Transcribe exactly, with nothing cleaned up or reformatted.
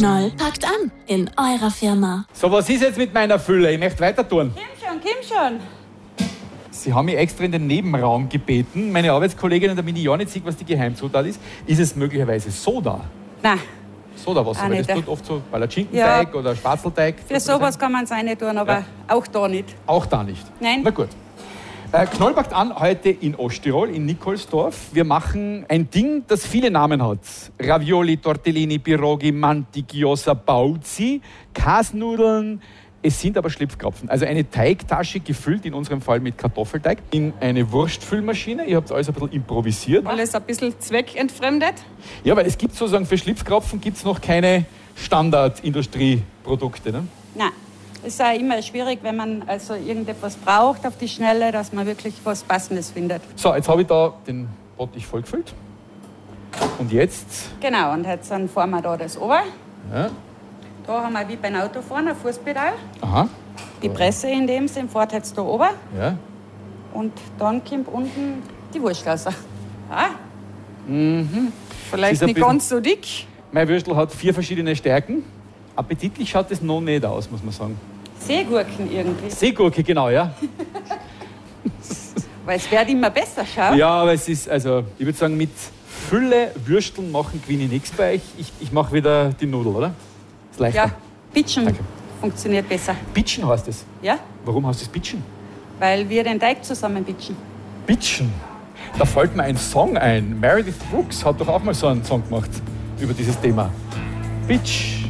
Knoll packt an in eurer Firma. So, was ist jetzt mit meiner Fülle? Ich möchte weiter tun. Komm schon, komm schon. Sie haben mich extra in den Nebenraum gebeten. Meine Arbeitskollegin, damit ich ja nicht sehe, was die Geheimzutat ist, ist es möglicherweise Soda? Nein, Sodawasser, Auch weil nicht, das ja. tut oft so Palatschinkenteig Ja. oder Spatzelteig. für sowas kann man es rein tun, aber Ja. auch da nicht. Auch da nicht? Nein. Na gut. Äh, Knoll packt an heute in Osttirol, in Nikolsdorf. Wir machen ein Ding, das viele Namen hat. Ravioli, Tortellini, Pierogi, Manti, Gyoza, Baozi, Kasnudeln. Es sind aber Schlipfkrapfen. Also eine Teigtasche gefüllt, in unserem Fall mit Kartoffelteig, in eine Wurstfüllmaschine. Ihr habt alles ein bisschen improvisiert. Alles ein bisschen zweckentfremdet. Ja, weil es gibt sozusagen für Schlipfkrapfen gibt's noch keine Standard-Industrieprodukte. Ne? Nein, es ist auch immer schwierig, wenn man also irgendetwas braucht auf die Schnelle, dass man wirklich was Passendes findet. So, jetzt habe ich da den Bottich vollgefüllt. Und jetzt? Genau, und jetzt dann fahren wir da das ober. Ja. Da haben wir wie beim Autofahren ein Fußpedal. Aha. Die Presse in dem Sinn fährt jetzt da oben. Ja. Und dann kommt unten die Wurst raus. Ah. Mhm. Vielleicht Ist ein nicht bisschen- ganz so dick. Mein Würstel hat vier verschiedene Stärken. Appetitlich schaut es noch nicht aus, muss man sagen. Seegurken irgendwie. Seegurke, genau, ja. Weil es wird immer besser, schau. Ja, aber es ist, also, ich würde sagen, mit Fülle Würsteln machen gewinne ich nichts bei euch. Ich, ich mache wieder die Nudel, oder? Ist leichter. Ja, Pitchen Danke. funktioniert besser. Bitchen heißt es. Ja? Warum heißt es Bitchen? Weil wir den Teig zusammen pitchen. Bitchen. Da fällt mir ein Song ein. Meredith Brooks hat doch auch mal so einen Song gemacht über dieses Thema. Bitch.